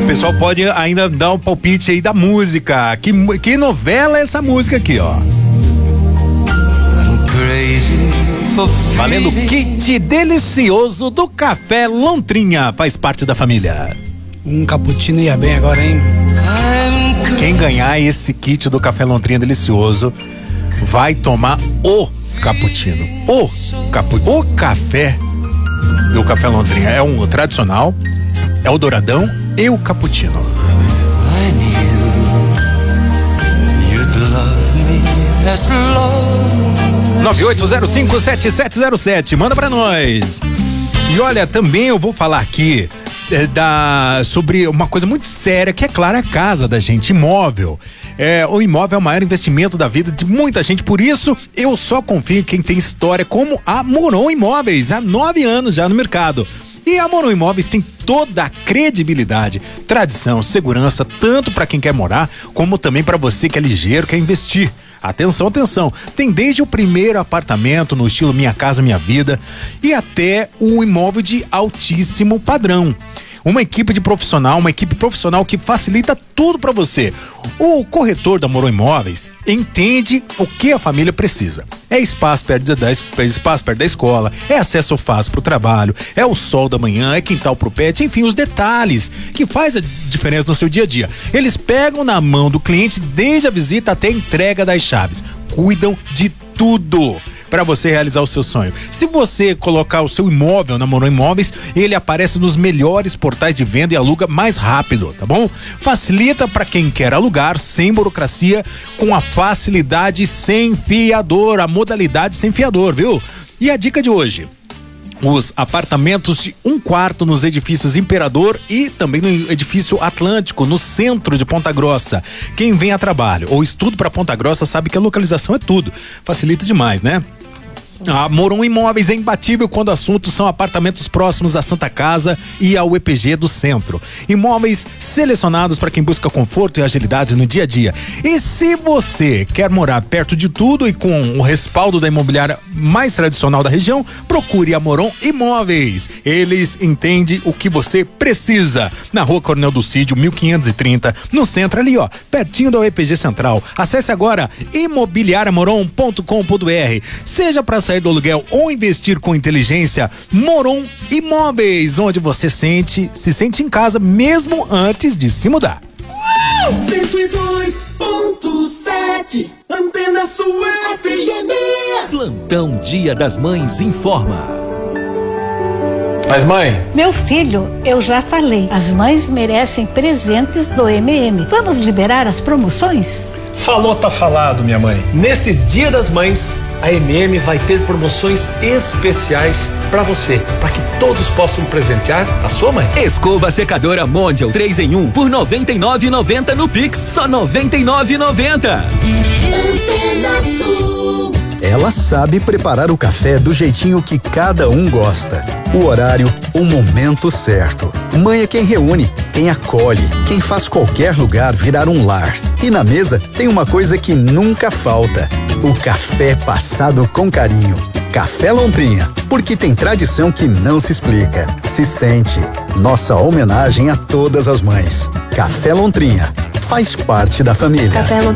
pessoal pode ainda dar um palpite aí da música. Que novela é essa música aqui, ó? Valendo kit delicioso do Café Lontrinha. Faz parte da família. Um cappuccino ia bem agora, hein? Quem ganhar esse kit do Café Lontrinha delicioso vai tomar o cappuccino. O café do Café Lontrinha. É um tradicional, é o douradão e o cappuccino. 98057707, manda pra nós. E olha, também eu vou falar aqui sobre uma coisa muito séria, que é claro, a casa da gente, imóvel. O imóvel é o maior investimento da vida de muita gente, por isso eu só confio em quem tem história como a Moron Imóveis, há 9 anos já no mercado. E a Moron Imóveis tem toda a credibilidade, tradição, segurança, tanto para quem quer morar, como também para você que é ligeiro, quer investir. Atenção, atenção, tem desde o primeiro apartamento no estilo Minha Casa Minha Vida e até um imóvel de altíssimo padrão. Uma equipe profissional que facilita tudo para você. O corretor da Moron Imóveis entende o que a família precisa. É espaço perto da escola, é acesso fácil para o trabalho, é o sol da manhã, é quintal pro pet, enfim, os detalhes que faz a diferença no seu dia a dia. Eles pegam na mão do cliente desde a visita até a entrega das chaves. Cuidam de tudo para você realizar o seu sonho. Se você colocar o seu imóvel na Moron Imóveis, ele aparece nos melhores portais de venda e aluga mais rápido, tá bom? Facilita para quem quer alugar, sem burocracia, com a facilidade sem fiador, a modalidade sem fiador, viu? E a dica de hoje: os apartamentos de 1 quarto nos edifícios Imperador e também no edifício Atlântico, no centro de Ponta Grossa. Quem vem a trabalho ou estudo para Ponta Grossa sabe que a localização é tudo. Facilita demais, né? A Moron Imóveis é imbatível quando assuntos são apartamentos próximos à Santa Casa e ao EPG do centro. Imóveis selecionados para quem busca conforto e agilidade no dia a dia. E se você quer morar perto de tudo e com o respaldo da imobiliária mais tradicional da região, procure a Moron Imóveis. Eles entendem o que você precisa. Na Rua Coronel do Cídio, 1530, no centro ali, ó, pertinho da EPG Central. Acesse agora imobiliariamoron.com.br. Seja para sair do aluguel ou investir com inteligência, Moron Imóveis, onde você se sente em casa mesmo antes de se mudar. 102.7 Antena Sul FM. Plantão Dia das Mães informa. Mas mãe... Meu filho, eu já falei, as mães merecem presentes do MM. Vamos liberar as promoções? Falou, tá falado, minha mãe. Nesse Dia das Mães, a MM vai ter promoções especiais para você, para que todos possam presentear a sua mãe. Escova secadora Mondial 3 em 1 por R$ 99,90 no Pix, só R$ 99,90. Ela sabe preparar o café do jeitinho que cada um gosta. O horário, o momento certo. Mãe é quem reúne, quem acolhe, quem faz qualquer lugar virar um lar. E na mesa tem uma coisa que nunca falta: o café passado com carinho. Café Lontrinha, porque tem tradição que não se explica, se sente. Nossa homenagem a todas as mães. Café Lontrinha, faz parte da família. Café Lontrinha.